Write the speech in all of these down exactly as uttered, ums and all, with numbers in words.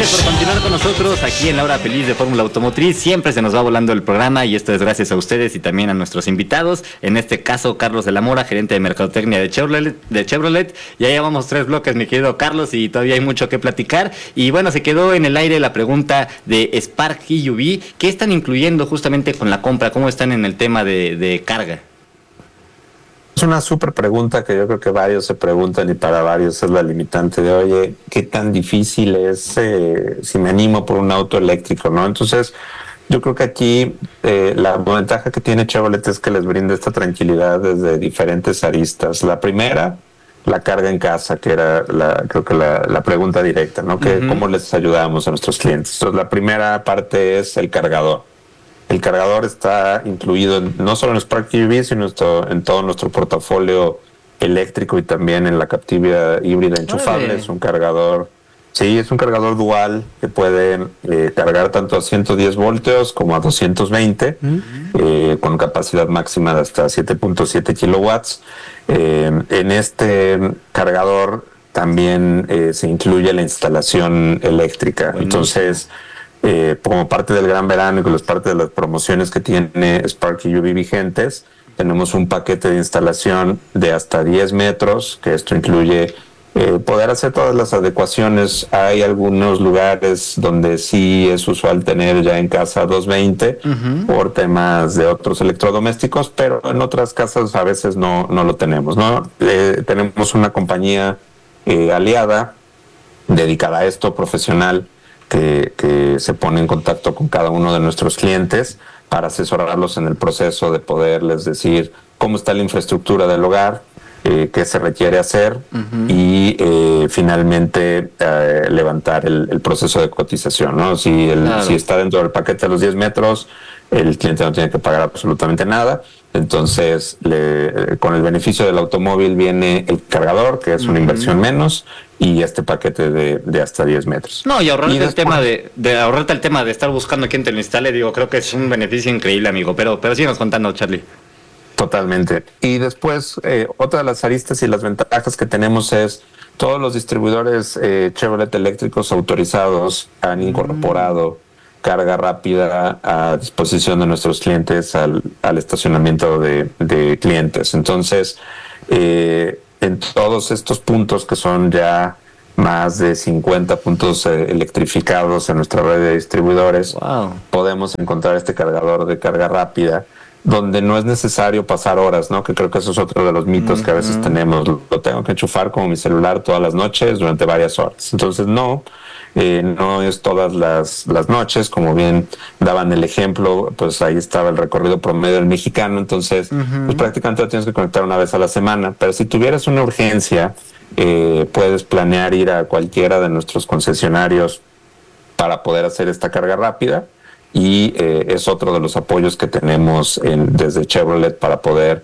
Gracias por continuar con nosotros aquí en la hora feliz de Fórmula Automotriz. Siempre se nos va volando el programa y esto es gracias a ustedes y también a nuestros invitados. En este caso, Carlos de la Mora, gerente de mercadotecnia de Chevrolet. De Chevrolet. Ya llevamos tres bloques, mi querido Carlos, y todavía hay mucho que platicar. Y bueno, se quedó en el aire la pregunta de Spark E U V. ¿Qué están incluyendo justamente con la compra? ¿Cómo están en el tema de, de carga? Es una súper pregunta que yo creo que varios se preguntan y para varios es la limitante de, oye, ¿qué tan difícil es eh, si me animo por un auto eléctrico, no? Entonces, yo creo que aquí eh, la ventaja que tiene Chevrolet es que les brinda esta tranquilidad desde diferentes aristas. La primera, la carga en casa, que era la, creo que la, la pregunta directa, ¿no? Que uh-huh. ¿Cómo les ayudamos a nuestros clientes? Entonces, la primera parte es el cargador. El cargador está incluido en, no solo en Spark E U V, sino esto, en todo nuestro portafolio eléctrico y también en la Captiva híbrida enchufable. Vale. Es un cargador, sí, es un cargador dual que puede eh, cargar tanto a ciento diez voltios como a doscientos veinte, uh-huh. eh, con capacidad máxima de hasta siete punto siete kilowatts. Eh, en este cargador también eh, se incluye la instalación eléctrica. Bueno. Entonces, Eh, como parte del Gran Verano y con las partes de las promociones que tiene Spark E U V vigentes, tenemos un paquete de instalación de hasta diez metros, que esto incluye eh, poder hacer todas las adecuaciones. Hay algunos lugares donde sí es usual tener ya en casa doscientos veinte uh-huh. por temas de otros electrodomésticos, pero en otras casas a veces no, no lo tenemos, ¿no? Eh, tenemos una compañía eh, aliada dedicada a esto, profesional, Que, que se pone en contacto con cada uno de nuestros clientes para asesorarlos en el proceso de poderles decir cómo está la infraestructura del hogar, eh, qué se requiere hacer uh-huh. y eh, finalmente eh, levantar el, el proceso de cotización, ¿no? Si, el, claro. si está dentro del paquete de los diez metros, el cliente no tiene que pagar absolutamente nada. Entonces, le, con el beneficio del automóvil viene el cargador, que es una uh-huh. inversión menos, y este paquete de, de hasta diez metros. No, y ahorrarte y después, el tema de, de ahorrarte el tema de estar buscando quién te lo instale, digo, creo que es un beneficio increíble, amigo. Pero, pero síguenos contando, Charlie. Totalmente. Y después, eh, otra de las aristas y las ventajas que tenemos es todos los distribuidores eh, Chevrolet eléctricos autorizados han incorporado mm. carga rápida a disposición de nuestros clientes al, al estacionamiento de, de clientes. Entonces, eh, en todos estos puntos que son ya más de cincuenta puntos eh, electrificados en nuestra red de distribuidores, wow. podemos encontrar este cargador de carga rápida donde no es necesario pasar horas, ¿no? Que creo que eso es otro de los mitos mm-hmm. que a veces tenemos. Lo tengo que enchufar como mi celular todas las noches durante varias horas. Entonces, no, eh, no es todas las, las noches, como bien daban el ejemplo, pues ahí estaba el recorrido promedio del mexicano, entonces, mm-hmm. pues prácticamente lo tienes que conectar una vez a la semana. Pero si tuvieras una urgencia, eh, puedes planear ir a cualquiera de nuestros concesionarios para poder hacer esta carga rápida. Y eh, es otro de los apoyos que tenemos en, desde Chevrolet para poder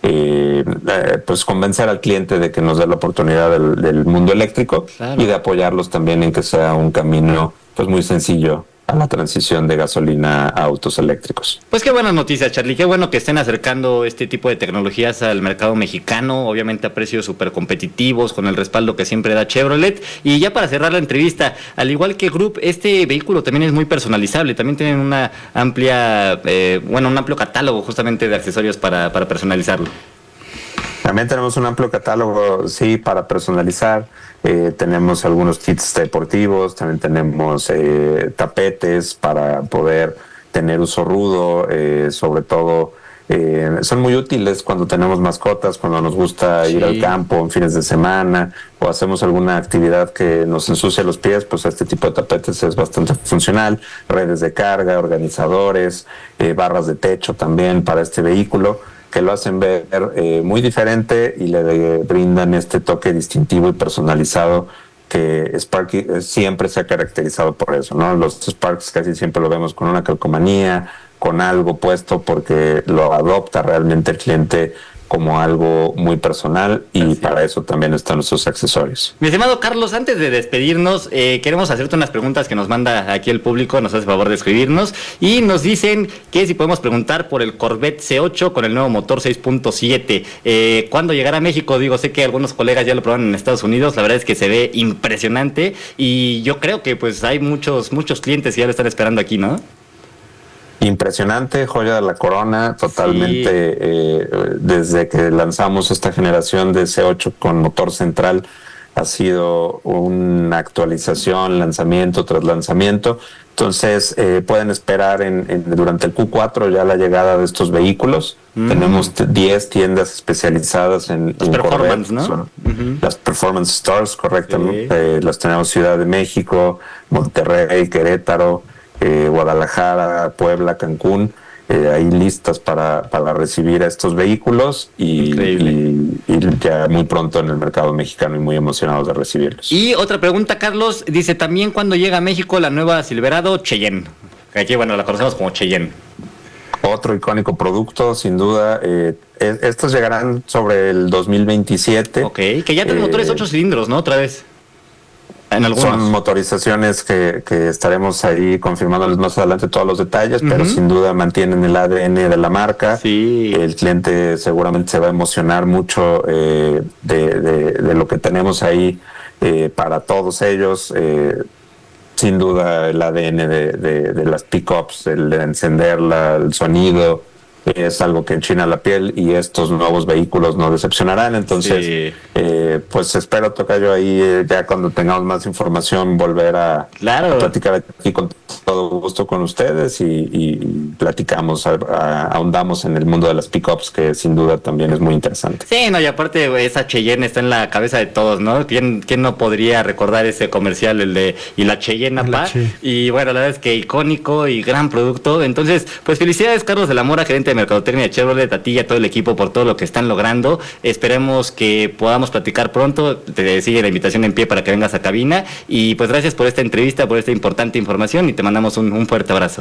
eh, eh, pues convencer al cliente de que nos dé la oportunidad del, del mundo eléctrico, claro. y de apoyarlos también en que sea un camino pues muy sencillo a la transición de gasolina a autos eléctricos. Pues qué buena noticia, Charlie, qué bueno que estén acercando este tipo de tecnologías al mercado mexicano, obviamente a precios súper competitivos, con el respaldo que siempre da Chevrolet. Y ya para cerrar la entrevista, al igual que Group, este vehículo también es muy personalizable, también tienen una amplia, eh, bueno, un amplio catálogo justamente de accesorios para, para personalizarlo. También tenemos un amplio catálogo, sí, para personalizar. Eh, tenemos algunos kits deportivos, también tenemos eh, tapetes para poder tener uso rudo, eh, sobre todo eh, son muy útiles cuando tenemos mascotas, cuando nos gusta sí. ir al campo en fines de semana o hacemos alguna actividad que nos ensucia los pies, pues este tipo de tapetes es bastante funcional. Redes de carga, organizadores, eh, barras de techo también para este vehículo, que lo hacen ver eh, muy diferente y le de, brindan este toque distintivo y personalizado que Spark siempre se ha caracterizado por eso, ¿no? Los Sparks casi siempre lo vemos con una calcomanía, con algo puesto porque lo adopta realmente el cliente como algo muy personal y Así para es. Eso también están nuestros accesorios. Mi estimado Carlos, antes de despedirnos, eh, queremos hacerte unas preguntas que nos manda aquí el público, nos hace favor de escribirnos y nos dicen que si podemos preguntar por el Corvette C ocho con el nuevo motor seis punto siete. Eh, ¿Cuándo llegará a México? Digo, sé que algunos colegas ya lo probaron en Estados Unidos, la verdad es que se ve impresionante y yo creo que pues hay muchos, muchos clientes que ya lo están esperando aquí, ¿no? Impresionante, joya de la corona, totalmente. Sí. Eh, desde que lanzamos esta generación de C ocho con motor central, ha sido una actualización, lanzamiento tras lanzamiento. Entonces, eh, pueden esperar en, en, durante el Q cuatro ya la llegada de estos vehículos. Mm. Tenemos diez tiendas especializadas en, las en performance, Corvette, ¿no? Uh-huh. Las Performance Stores, correctamente. Sí. Eh, las tenemos Ciudad de México, Monterrey, Querétaro, Eh, Guadalajara, Puebla, Cancún, eh, ahí listas para, para recibir a estos vehículos y, y, y ya muy pronto en el mercado mexicano y muy emocionados de recibirlos. Y otra pregunta, Carlos, dice también cuándo llega a México la nueva Silverado Cheyenne, que aquí, bueno, la conocemos como Cheyenne. Otro icónico producto, sin duda. Eh, estos llegarán sobre el dos mil veintisiete. Ok, que ya tienen eh, motores ocho cilindros, ¿no? Otra vez. En Son motorizaciones que, que estaremos ahí confirmándoles más adelante todos los detalles, uh-huh. pero sin duda mantienen el A D N de la marca. Sí. El cliente seguramente se va a emocionar mucho eh, de, de, de lo que tenemos ahí eh, para todos ellos. Eh, sin duda el A D N de, de, de las pickups, el de encenderla, el sonido, es algo que enchina la piel y estos nuevos vehículos no decepcionarán. Entonces, sí. eh, pues espero, tocayo, ahí eh, ya cuando tengamos más información volver a, claro. a platicar aquí con todo gusto con ustedes y, y platicamos, a, a, ahondamos en el mundo de las pickups, que sin duda también es muy interesante. Sí, no, y aparte esa Cheyenne está en la cabeza de todos, ¿no? ¿Quién, quién no podría recordar ese comercial, el de y la Cheyenne, la pa? Che. Y bueno, la verdad es que icónico y gran producto. Entonces, pues felicidades, Carlos de la Mora, gerente de Mercadotecnia de Chevrolet, a ti y a todo el equipo por todo lo que están logrando. Esperemos que podamos platicar pronto. Te sigue la invitación en pie para que vengas a cabina. Y pues gracias por esta entrevista, por esta importante información y te mandamos un, un fuerte abrazo.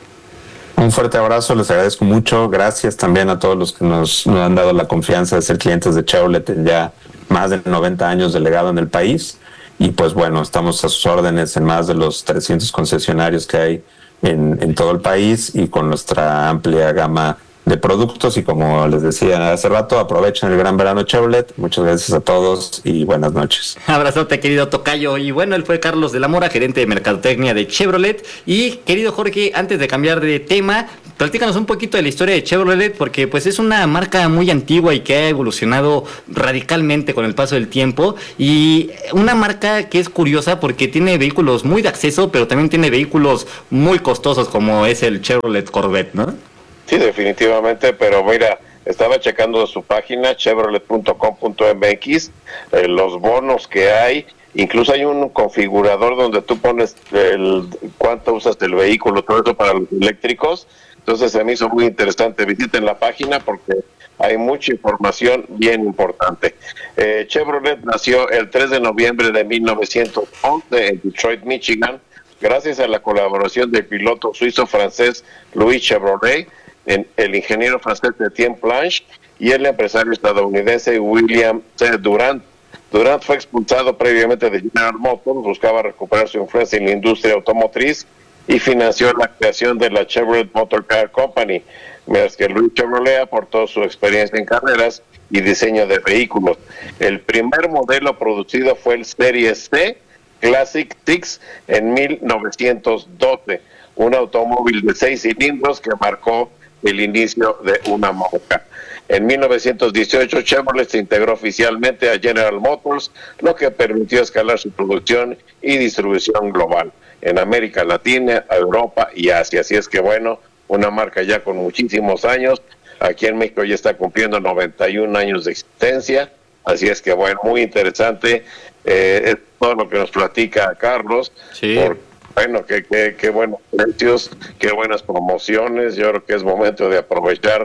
Un fuerte abrazo, les agradezco mucho. Gracias también a todos los que nos, nos han dado la confianza de ser clientes de Chevrolet en ya más de noventa años de legado en el país. Y pues bueno, estamos a sus órdenes en más de los trescientos concesionarios que hay en, en todo el país y con nuestra amplia gama de productos. Y como les decía hace rato, aprovechen el gran verano Chevrolet. Muchas gracias a todos y buenas noches. Abrazote, querido tocayo. Y bueno, él fue Carlos de la Mora, gerente de Mercadotecnia de Chevrolet. Y querido Jorge, antes de cambiar de tema, platícanos un poquito de la historia de Chevrolet, porque pues es una marca muy antigua y que ha evolucionado radicalmente con el paso del tiempo, y una marca que es curiosa porque tiene vehículos muy de acceso, pero también tiene vehículos muy costosos como es el Chevrolet Corvette, ¿no? Sí, definitivamente, pero mira, estaba checando su página chevrolet punto com punto m x, eh, los bonos que hay. Incluso hay un configurador donde tú pones el cuánto usas del vehículo, todo eso para los eléctricos. Entonces se me hizo muy interesante. Visiten la página porque hay mucha información bien importante. Eh, Chevrolet nació el tres de noviembre de mil novecientos once en Detroit, Michigan, gracias a la colaboración del piloto suizo-francés Louis Chevrolet, en el ingeniero francés Etienne Planche y el empresario estadounidense William C. Durant. Durant fue expulsado previamente de General Motors, buscaba recuperar su influencia en la industria automotriz y financió la creación de la Chevrolet Motor Car Company, mientras que Louis Chevrolet aportó su experiencia en carreras y diseño de vehículos. El primer modelo producido fue el Series C Classic seis en mil novecientos doce, un automóvil de seis cilindros que marcó el inicio de una marca. En mil novecientos dieciocho, Chevrolet se integró oficialmente a General Motors, lo que permitió escalar su producción y distribución global en América Latina, Europa y Asia. Así es que bueno, una marca ya con muchísimos años. Aquí en México ya está cumpliendo noventa y un años de existencia. Así es que bueno, muy interesante eh, es todo lo que nos platica Carlos. Sí. Por, bueno, qué qué qué buenos precios, qué buenas promociones. Yo creo que es momento de aprovechar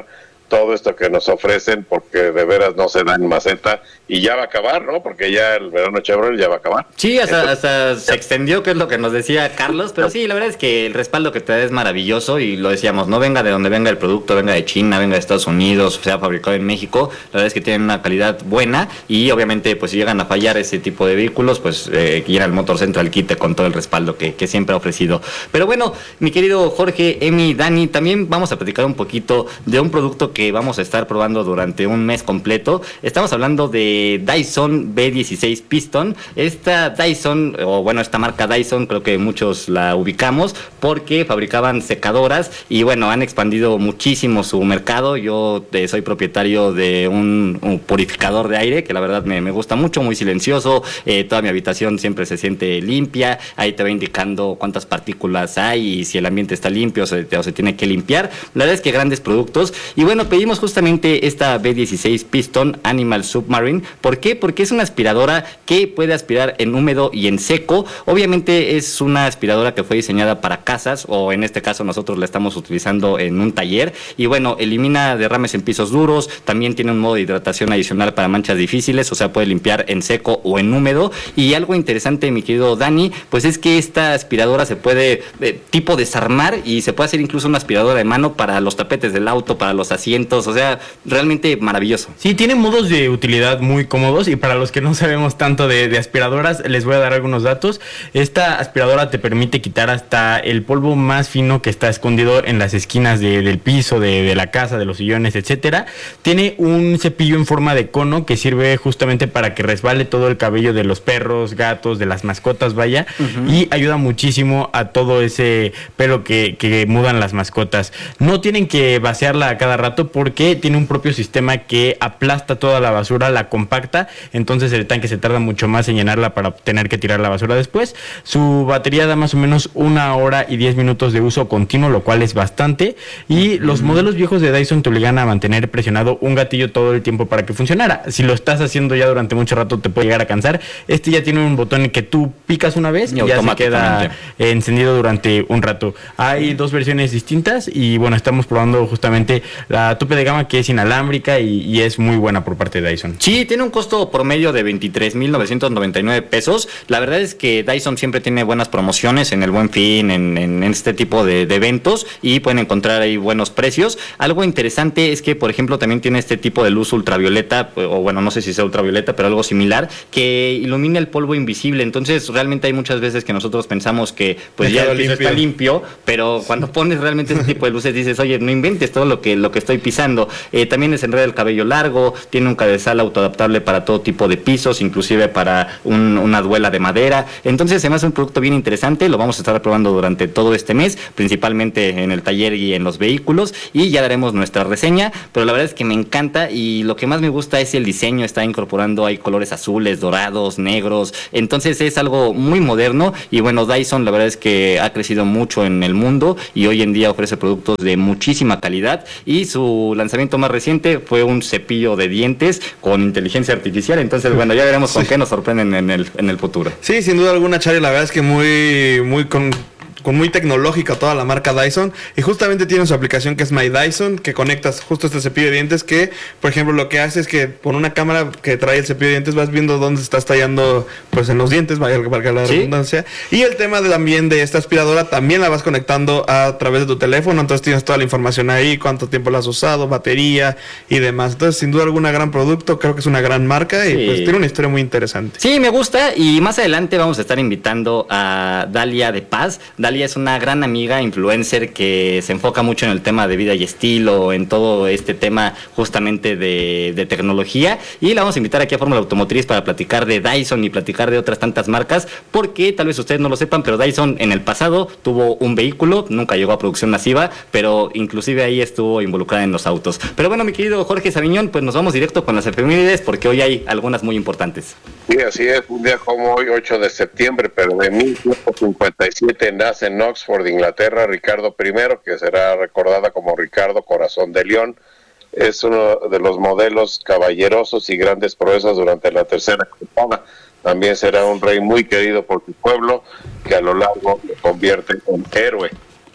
todo esto que nos ofrecen, porque de veras no se da en maceta, y ya va a acabar, ¿no? Porque ya el verano Chevrolet ya va a acabar. Sí, hasta, Entonces, hasta se extendió, que es lo que nos decía Carlos, pero sí, la verdad es que el respaldo que te da es maravilloso, y lo decíamos, no venga de donde venga el producto, venga de China, venga de Estados Unidos, sea fabricado en México, la verdad es que tienen una calidad buena, y obviamente pues si llegan a fallar ese tipo de vehículos, pues eh, ir al Motor Central quite con todo el respaldo que, que siempre ha ofrecido. Pero bueno, mi querido Jorge, Emi, Dani, también vamos a platicar un poquito de un producto que vamos a estar probando durante un mes completo. Estamos hablando de Dyson B dieciséis Piston. Esta Dyson, o bueno, esta marca Dyson, creo que muchos la ubicamos porque fabricaban secadoras y bueno, han expandido muchísimo su mercado. Yo eh, soy propietario de un, un purificador de aire que la verdad me, me gusta mucho, muy silencioso. Eh, toda mi habitación siempre se siente limpia. Ahí te va indicando cuántas partículas hay y si el ambiente está limpio o se, o se tiene que limpiar. La verdad es que grandes productos. Y bueno, pedimos justamente esta B dieciséis Piston Animal Submarine. ¿Por qué? Porque es una aspiradora que puede aspirar en húmedo y en seco. Obviamente es una aspiradora que fue diseñada para casas, o en este caso nosotros la estamos utilizando en un taller. Y bueno, elimina derrames en pisos duros. También tiene un modo de hidratación adicional para manchas difíciles, o sea, puede limpiar en seco o en húmedo. Y algo interesante, mi querido Dani, pues es que esta aspiradora se puede eh, tipo desarmar y se puede hacer incluso una aspiradora de mano para los tapetes del auto, para los asientos, o sea, realmente maravilloso. Sí, tiene modos de utilidad muy cómodos, y para los que no sabemos tanto de, de aspiradoras, les voy a dar algunos datos. Esta aspiradora te permite quitar hasta el polvo más fino que está escondido en las esquinas de, del piso, de, de la casa, de los sillones, etcétera. Tiene un cepillo en forma de cono que sirve justamente para que resbale todo el cabello de los perros, gatos, de las mascotas, vaya, uh-huh. y ayuda muchísimo a todo ese pelo que, que mudan las mascotas. No tienen que vaciarla a cada rato porque tiene un propio sistema que aplasta toda la basura, la compacta, entonces el tanque se tarda mucho más en llenarla para tener que tirar la basura después. Su batería da más o menos una hora y diez minutos de uso continuo, lo cual es bastante, y los modelos viejos de Dyson te obligan a mantener presionado un gatillo todo el tiempo para que funcionara. Si lo estás haciendo ya durante mucho rato te puede llegar a cansar. Este ya tiene un botón que tú picas una vez y, y ya se queda encendido durante un rato. Hay dos versiones distintas y bueno, estamos probando justamente la tope de gama que es inalámbrica y, y es muy buena por parte de Dyson. Sí, tiene un costo promedio de veintitrés mil novecientos noventa y nueve pesos. La verdad es que Dyson siempre tiene buenas promociones en el Buen Fin, en, en este tipo de, de eventos, y pueden encontrar ahí buenos precios. Algo interesante es que, por ejemplo, también tiene este tipo de luz ultravioleta, o bueno, no sé si sea ultravioleta, pero algo similar, que ilumina el polvo invisible. Entonces, realmente hay muchas veces que nosotros pensamos que pues ya el piso está limpio, pero cuando pones realmente ese tipo de luces dices, oye, no inventes todo lo que lo que estoy pisando. Eh, también desenreda el cabello largo, tiene un cabezal autoadaptable para todo tipo de pisos, inclusive para un, una duela de madera. Entonces se me hace un producto bien interesante, lo vamos a estar probando durante todo este mes, principalmente en el taller y en los vehículos, y ya daremos nuestra reseña, pero la verdad es que me encanta, y lo que más me gusta es el diseño. Está incorporando ahí colores azules, dorados, negros, entonces es algo muy moderno. Y bueno, Dyson la verdad es que ha crecido mucho en el mundo y hoy en día ofrece productos de muchísima calidad, y su lanzamiento más reciente fue un cepillo de dientes con inteligencia artificial. Entonces bueno, ya veremos con sí. qué nos sorprenden en el, en el futuro. Sí, sin duda alguna, Charlie, la verdad es que muy, muy con... con muy tecnológica toda la marca Dyson, y justamente tiene su aplicación que es My Dyson, que conectas justo este cepillo de dientes, que por ejemplo lo que hace es que por una cámara que trae el cepillo de dientes vas viendo dónde se está estallando pues en los dientes, vaya valga la redundancia. ¿Sí? Y el tema de, también de esta aspiradora también la vas conectando a través de tu teléfono, entonces tienes toda la información ahí, cuánto tiempo la has usado, batería y demás. Entonces sin duda alguna gran producto, creo que es una gran marca, sí. y pues tiene una historia muy interesante. Sí, me gusta, y más adelante vamos a estar invitando a Dalia de Paz. Dalia es una gran amiga influencer que se enfoca mucho en el tema de vida y estilo, en todo este tema justamente de, de tecnología, y la vamos a invitar aquí a Fórmula Automotriz para platicar de Dyson y platicar de otras tantas marcas, porque tal vez ustedes no lo sepan, pero Dyson en el pasado tuvo un vehículo, nunca llegó a producción masiva, pero inclusive ahí estuvo involucrada en los autos. Pero bueno, mi querido Jorge Sabiñón, pues nos vamos directo con las efemérides, porque hoy hay algunas muy importantes. Sí, así es, un día como hoy, ocho de septiembre, pero de mil ciento cincuenta y siete, nace en Oxford, Inglaterra, Ricardo primero, que será recordada como Ricardo Corazón de León. Es uno de los modelos caballerosos y grandes proezas durante la tercera cruzada. También será un rey muy querido por su pueblo, que a lo largo lo convierte en héroe.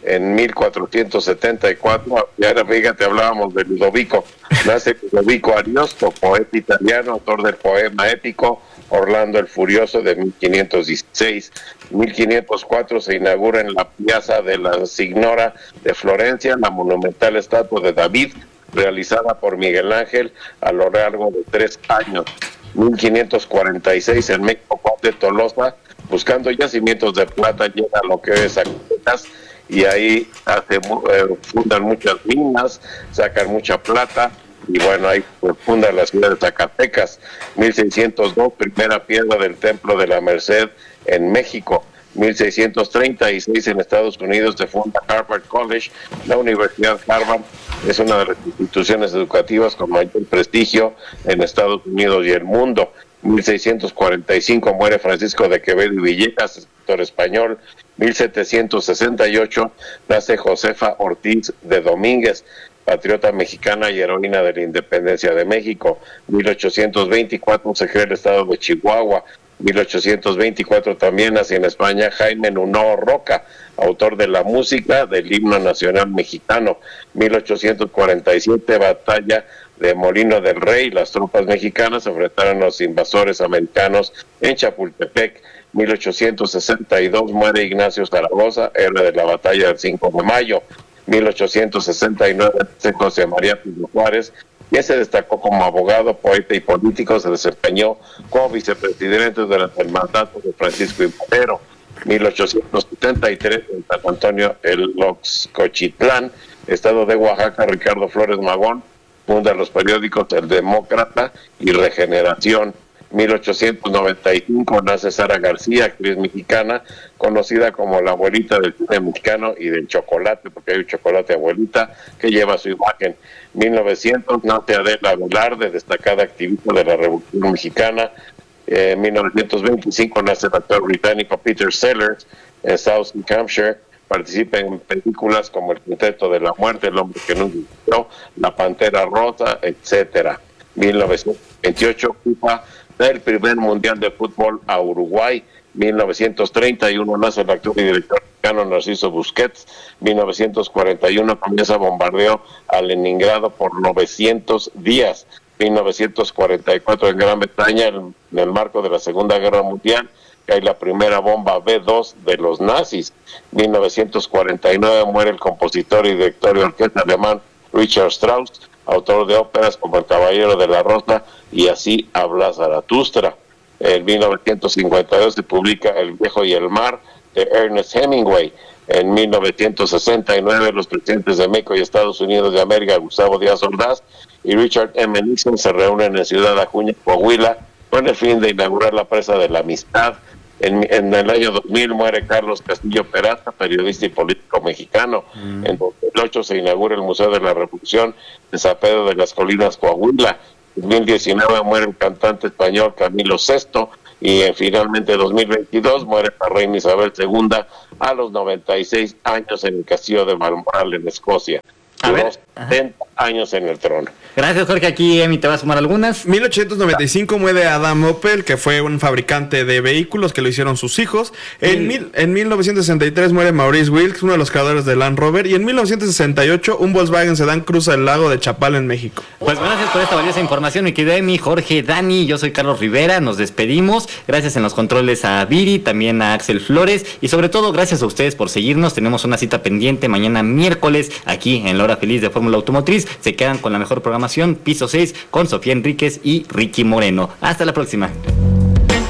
en mil cuatrocientos setenta y cuatro, y ahora fíjate, hablábamos de Ludovico, nace Ludovico Ariosto, poeta italiano, autor del poema épico Orlando el Furioso de mil quinientos dieciséis. mil quinientos cuatro se inaugura en la Piazza de la Signora de Florencia la monumental estatua de David, realizada por Miguel Ángel a lo largo de tres años. mil quinientos cuarenta y seis en México, Juan de Tolosa, buscando yacimientos de plata, llega a lo que es Zacatecas, y ahí hace, eh, fundan muchas minas, sacan mucha plata, y bueno, ahí pues, funda la ciudad de Zacatecas. mil seiscientos dos, primera piedra del Templo de la Merced en México. mil seiscientos treinta y seis en Estados Unidos se funda Harvard College. La Universidad Harvard es una de las instituciones educativas con mayor prestigio en Estados Unidos y el mundo. mil seiscientos cuarenta y cinco muere Francisco de Quevedo y Villegas, escritor español. mil setecientos sesenta y ocho nace Josefa Ortiz de Domínguez, patriota mexicana y heroína de la independencia de México. mil ochocientos veinticuatro se crea el estado de Chihuahua. mil ochocientos veinticuatro también nace en España Jaime Nuno Roca, autor de la música del himno nacional mexicano. mil ochocientos cuarenta y siete, batalla de Molino del Rey, las tropas mexicanas enfrentaron a los invasores americanos en Chapultepec. mil ochocientos sesenta y dos muere Ignacio Zaragoza, héroe de la batalla del cinco de mayo. mil ochocientos sesenta y nueve nace José María Pino Juárez, quien se destacó como abogado, poeta y político. Se desempeñó como vicepresidente durante el mandato de Francisco I. Madero. mil ochocientos setenta y tres en San Antonio el Loxcochitlán, estado de Oaxaca, Ricardo Flores Magón funda los periódicos El Demócrata y Regeneración. mil ochocientos noventa y cinco nace Sara García, actriz mexicana, conocida como la abuelita del cine mexicano y del chocolate, porque hay un chocolate abuelita que lleva su imagen. mil novecientos nace Adela Velarde, destacada activista de la Revolución Mexicana. En mil novecientos veinticinco nace el actor británico Peter Sellers en South Hampshire. Participa en películas como El Quinteto de la Muerte, El Hombre que nunca existió, La Pantera Rosa, etcétera. mil novecientos veintiocho FIFA del primer mundial de fútbol a Uruguay. mil novecientos treinta y uno nace el actor y director mexicano Narciso Busquets. mil novecientos cuarenta y uno comienza bombardeo a Leningrado por novecientos días. mil novecientos cuarenta y cuatro en Gran Bretaña, en el marco de la Segunda Guerra Mundial, que hay la primera bomba B dos de los nazis. mil novecientos cuarenta y nueve muere el compositor y director de orquesta alemán Richard Strauss, autor de óperas como El Caballero de la Rosa y Así habla Zaratustra. En mil novecientos cincuenta y dos se publica El Viejo y el Mar de Ernest Hemingway. En mil novecientos sesenta y nueve los presidentes de México y Estados Unidos de América, Gustavo Díaz Ordaz y Richard M. Nixon, se reúnen en Ciudad Acuña, Coahuila, con el fin de inaugurar la presa de la Amistad. En, en el año dos mil muere Carlos Castillo Peraza, periodista y político mexicano. Mm. En dos mil ocho se inaugura el Museo de la Revolución de San Pedro de las Colinas, Coahuila. En dos mil diecinueve muere el cantante español Camilo Sesto. Y en, finalmente en dos mil veintidós muere la reina Isabel segunda a los noventa y seis años en el castillo de Balmoral, en Escocia. A ver, setenta años en el trono. Gracias, Jorge. Aquí Emi te va a sumar algunas. mil ochocientos noventa y cinco muere Adam Opel, que fue un fabricante de vehículos que lo hicieron sus hijos. En, mil, en mil novecientos sesenta y tres muere Maurice Wilks, uno de los creadores del Land Rover. Y en mil novecientos sesenta y ocho un Volkswagen Sedán cruza el lago de Chapala en México. Pues gracias por esta valiosa información, mi querido Emi, Jorge, Dani. Yo soy Carlos Rivera. Nos despedimos. Gracias en los controles a Viri, también a Axel Flores. Y sobre todo, gracias a ustedes por seguirnos. Tenemos una cita pendiente mañana miércoles aquí en La Hora Feliz de Fórmula Automotriz. Se quedan con la mejor programación, Piso seis, con Sofía Enríquez y Ricky Moreno. Hasta la próxima.